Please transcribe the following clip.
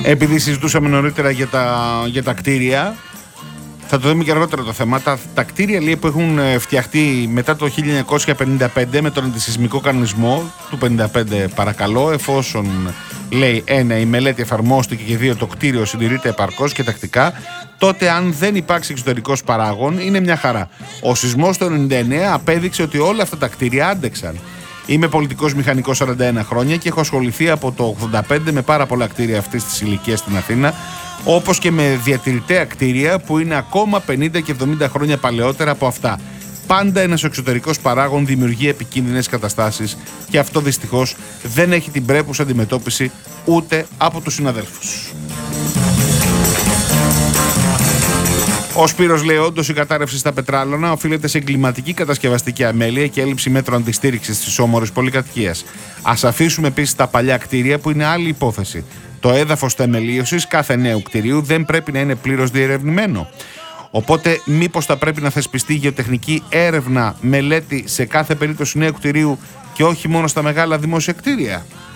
Επειδή συζητούσαμε νωρίτερα για τα κτίρια, θα το δούμε και αργότερα το θέμα. Τα κτίρια, λέει, που έχουν φτιαχτεί μετά το 1955 με τον αντισυσμικό κανονισμό του 55, παρακαλώ, εφόσον, λέει, 1, η μελέτη εφαρμόστηκε και 2, το κτίριο συντηρείται επαρκώς και τακτικά, τότε αν δεν υπάρξει εξωτερικός παράγων είναι μια χαρά. Ο σεισμός το 99 απέδειξε ότι όλα αυτά τα κτίρια άντεξαν. Είμαι πολιτικός μηχανικός 41 χρόνια και έχω ασχοληθεί από το 85 με πάρα πολλά κτίρια αυτής της ηλικίας στην Αθήνα, όπως και με διατηρητέα κτίρια που είναι ακόμα 50 και 70 χρόνια παλαιότερα από αυτά. Πάντα ένας εξωτερικός παράγων δημιουργεί επικίνδυνες καταστάσεις και αυτό δυστυχώς δεν έχει την πρέπουσα αντιμετώπιση ούτε από τους συναδέλφους. Ο Σπύρος λέει: όντως η κατάρρευση στα πετράλωνα οφείλεται σε εγκληματική κατασκευαστική αμέλεια και έλλειψη μέτρων αντιστήριξης της όμορης πολυκατοικίας. Ας αφήσουμε επίσης τα παλιά κτίρια που είναι άλλη υπόθεση. Το έδαφος θεμελίωσης κάθε νέου κτηρίου δεν πρέπει να είναι πλήρως διερευνημένο. Οπότε, μήπως θα πρέπει να θεσπιστεί γεωτεχνική έρευνα, μελέτη σε κάθε περίπτωση νέου κτηρίου και όχι μόνο στα μεγάλα δημόσια κτίρια.